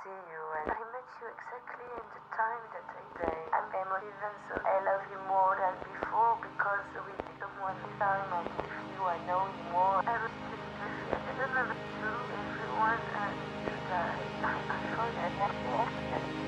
see you, and I met you exactly in the time that I say I'm emotive, and so I love you more than before because with someone this time I